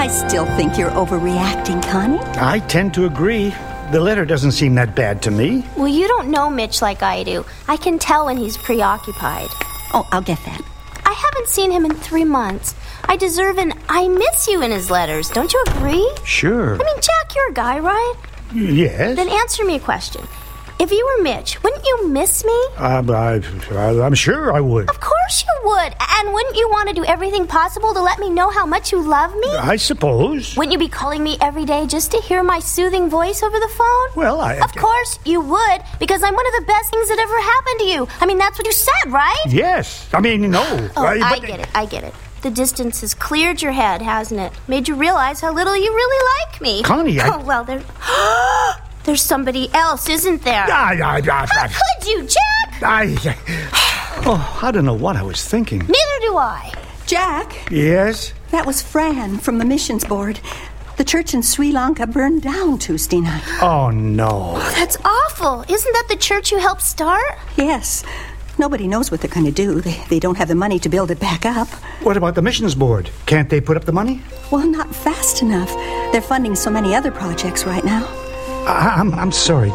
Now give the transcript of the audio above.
I still think you're overreacting, Connie. I tend to agree. The letter doesn't seem that bad to me. Well, you don't know Mitch like I do. I can tell when he's preoccupied. Oh, I'll get that. I haven't seen him in 3 months. I deserve an I miss you in his letters. Don't you agree? Sure. I mean, Jack, you're a guy, right? Yes. Then answer me a question. If you were Mitch, wouldn't you miss me? I'm sure I would. Of course you would. And wouldn't you want to do everything possible to let me know how much you love me? I suppose. Wouldn't you be calling me every day just to hear my soothing voice over the phone? Well, Of course you would, because I'm one of the best things that ever happened to you. I mean, that's what you said, right? Yes. I mean, no. Oh, I get it. The distance has cleared your head, hasn't it? Made you realize how little you really like me. Connie, Oh, well, there's somebody else, isn't there? How could you, Jack? I don't know what I was thinking. Neither do I. Jack? Yes? That was Fran from the missions board. The church in Sri Lanka burned down Tuesday night. Oh, no. That's awful. Isn't that the church you helped start? Yes. Nobody knows what they're going to do. They don't have the money to build it back up. What about the missions board? Can't they put up the money? Well, not fast enough. They're funding so many other projects right now. I'm sorry,